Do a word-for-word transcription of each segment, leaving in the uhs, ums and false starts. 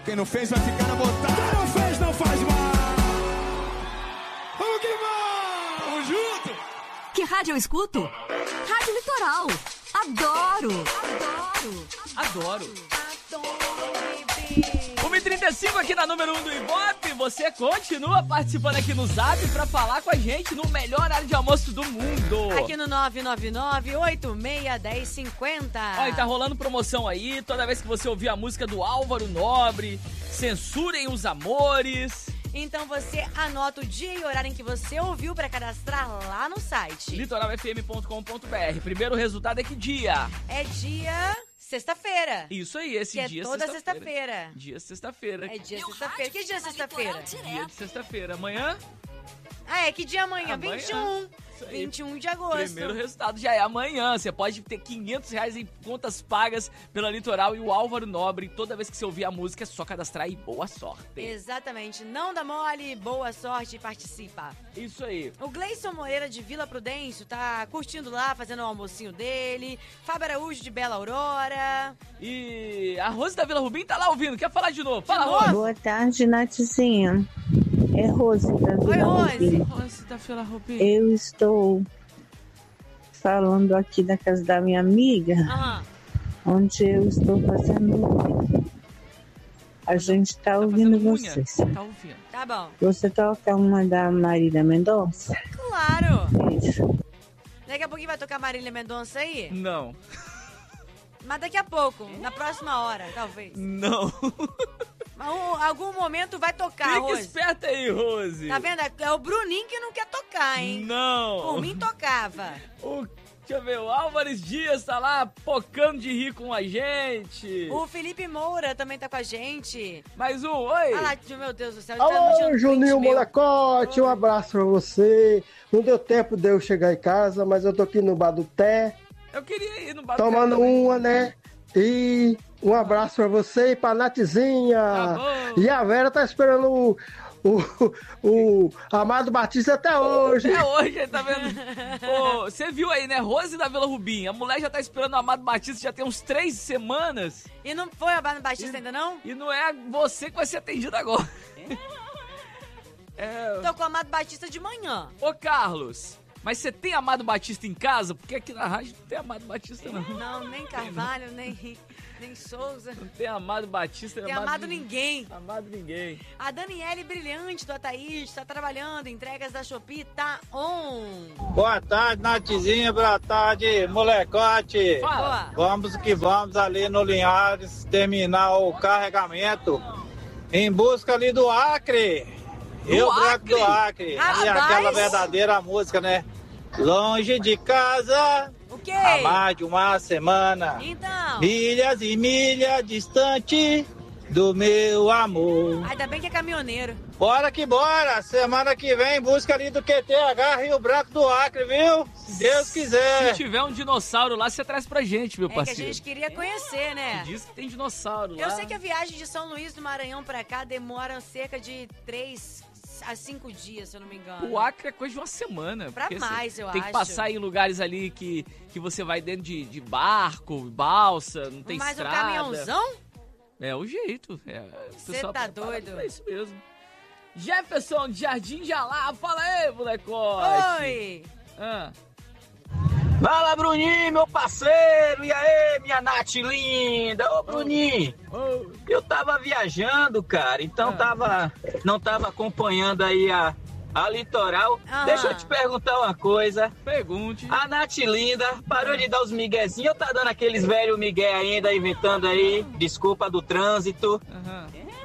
Quem não fez vai ficar na botada. Quem não fez não faz mal. Vamos que vamos. Vamos junto. Que rádio eu escuto? Rádio Litoral. Adoro. Adoro. Adoro. uma e trinta e cinco aqui na número um do Ibope. Você continua participando aqui no Zap pra falar com a gente no melhor horário de almoço do mundo. Aqui no nove nove nove, oito seis, um zero cinco zero. Olha, tá rolando promoção aí. Toda vez que você ouvir a música do Álvaro Nobre, Censurem os Amores. Então você anota o dia e horário em que você ouviu pra cadastrar lá no site. litoral f m ponto com ponto b r. Primeiro resultado é que dia? É dia sexta-feira. Isso aí, esse que dia é toda sexta-feira. sexta-feira. Dia sexta-feira. É dia sexta-feira. Que dia é sexta-feira? Dia de sexta-feira. Amanhã? Ah, é que dia amanhã? Amanhã. vinte e um. vinte e um de agosto. Primeiro resultado já é amanhã. Você pode ter quinhentos reais em contas pagas pela Litoral e o Álvaro Nobre. Toda vez que você ouvir a música, é só cadastrar e boa sorte. Exatamente. Não dá mole, boa sorte e participa. Isso aí. O Gleison Moreira de Vila Prudêncio tá curtindo lá, fazendo o almocinho dele. Fábio Araújo de Bela Aurora. E a Rose da Vila Rubim tá lá ouvindo. Quer falar de novo? Fala, De Rose. novo? Boa tarde, Nathzinha. É Rose da Vila Oi, Rose. Rubim. Rose da Vila Rubim. Eu estou falando aqui da casa da minha amiga, Aham. onde eu estou fazendo. A gente tá, Tá ouvindo fazendo unha? vocês. Tá ouvindo. Tá bom. Você toca uma da Marília Mendonça? Claro. Isso. Daqui a pouquinho vai tocar Marília Mendonça aí? Não. Mas daqui a pouco, na próxima hora, talvez. Não. Mas um- algum momento vai tocar, Fica Rose. esperta aí, Rose. Tá vendo? É o Bruninho que não quer tocar, hein? Não. Por mim tocava. O, deixa eu ver, o Álvares Dias tá lá pocando de rir com a gente. O Felipe Moura também tá com a gente. Mais um, oi. Ah lá, meu Deus do céu. ele tá Alô, mandando Juninho print meu. Molecote, um abraço pra você. Não deu tempo de eu chegar em casa, mas eu tô aqui no bar do Té, Eu queria ir no bar do tomando Té também. uma, né? E um abraço pra você e pra Nathzinha. Tá bom. E a Vera tá esperando o, o, o Amado Batista até hoje. É hoje, tá vendo? Ô, você viu aí, né? Rose da Vila Rubim. A mulher já tá esperando o Amado Batista já tem uns três semanas. E não foi a Banda Batista ainda, não? E não é você que vai ser atendido agora. É. Tô com o Amado Batista de manhã. Ô, Carlos, mas você tem Amado Batista em casa? Porque aqui na rádio não tem Amado Batista, não. Não, nem Carvalho, nem, nem Souza. Não tem Amado Batista. Tem amado ninguém. Amado ninguém. A Daniele Brilhante do Ataíde tá trabalhando. Entregas da Shopee tá on. Boa tarde, Nathzinha. Boa tarde, molecote. Fala. Boa. Vamos que vamos ali no Linhares terminar o carregamento em busca ali do Acre. Rio Branco Acre? do Acre. E Rapaz. aquela verdadeira música, né? Longe de casa, O quê? há mais de uma semana. Então. Milhas e milhas distante do meu amor. Ainda bem que é caminhoneiro. Bora que bora! Semana que vem em busca ali do Q T H Rio Branco do Acre, viu? Se Deus quiser. Se tiver um dinossauro lá, você traz pra gente, meu É que a parceiro. gente queria conhecer, né? Diz que tem dinossauro lá. Eu sei que a viagem de São Luís do Maranhão pra cá demora cerca de três a cinco dias, se eu não me engano. O Acre é coisa de uma semana. Pra porque mais, você eu Tem que acho. passar em lugares ali que, que você vai dentro de, de barco, balsa, não tem Mas um estrada. caminhãozão? É o jeito. É, o Cê pessoal tá prepara doido? pra isso mesmo. Jefferson de Jardim Jalá, fala aí, molecote. Oi! Ah, Fala, Bruninho, meu parceiro! E aí, minha Nath linda! Ô, Bruninho, oh, eu tava viajando, cara, então Ah. tava, não tava acompanhando aí a, a Litoral. Aham. Deixa eu te perguntar uma coisa. pergunte. A Nath linda parou de dar os miguezinhos ou tá dando aqueles velhos migué ainda, inventando aí desculpa do trânsito? Aham.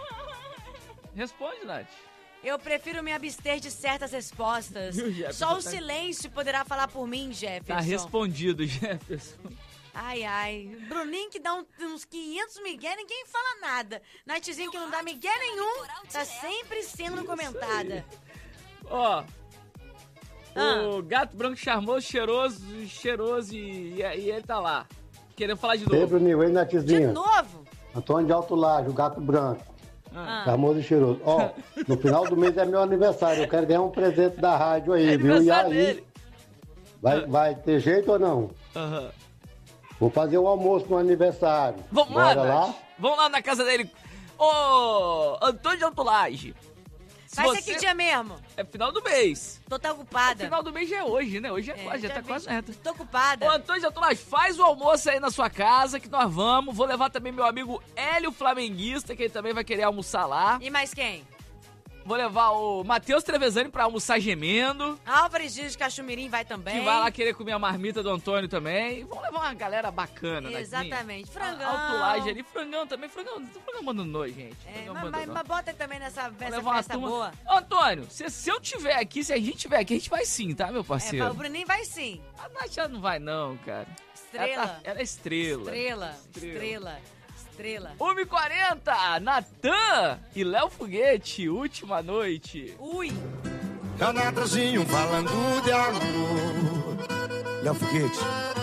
Responde, Nath. Eu prefiro me abster de certas respostas. Viu, Jefferson? Só o Tá- silêncio poderá falar por mim, Jefferson. Tá respondido, Jefferson. Ai, ai. Bruninho que dá um- uns quinhentos migué, ninguém fala nada. Nathzinho que não dá migué nenhum, tá sempre sendo comentada. Ó, Ah. o gato branco charmoso, cheiroso, cheiroso e, e, e ele tá lá. Querendo falar de novo. Ei, Bruninho, ei, De Nathzinha. novo? Antônio de Alto Laje, o gato branco. Ah. Famoso e cheiroso. Ó, no final do mês é meu aniversário. Eu quero ganhar um presente da rádio aí, É viu? E aniversário aí, dele. vai, vai ter jeito ou não? Aham. Vou fazer o almoço no aniversário. Vamos lá, Bora Nath. lá? Vamos lá na casa dele Ô, Antônio de Autolage. Se Vai ser você- que dia mesmo? É final do mês. Tô tão ocupada. Final do mês já é hoje, né? Hoje é, É, quase, já, já tá vi- quase reto. Tô ocupada. Ô, Antônio de Autolage, faz o almoço aí na sua casa que nós vamos. Vou levar também meu amigo Hélio Flamenguista, que ele também vai querer almoçar lá. E mais quem? Vou levar o Matheus Trevezani pra almoçar gemendo. Álvares Dias de Cachumirim vai também. Que vai lá querer comer a marmita do Antônio também. E vamos levar uma galera bacana, né? Exatamente. Frangão. Autolage ali, frangão também. Frangão, frangão abandonou, gente. É, Frangão mas, mas, abandonou. mas bota também nessa, Vamos nessa levar uma festa turma. boa. Ô, Antônio, se, se eu tiver aqui, se a gente tiver aqui, a gente vai sim, tá, meu É, parceiro? o Bruninho vai sim. A Nath já não vai não, cara. Estrela. Ela, tá- ela é estrela. Estrela. Estrela. Estrela. Estrela. uma e quarenta, Natan e Léo Foguete, última noite. Ui. É o Natanzinho falando de amor. Léo Foguete.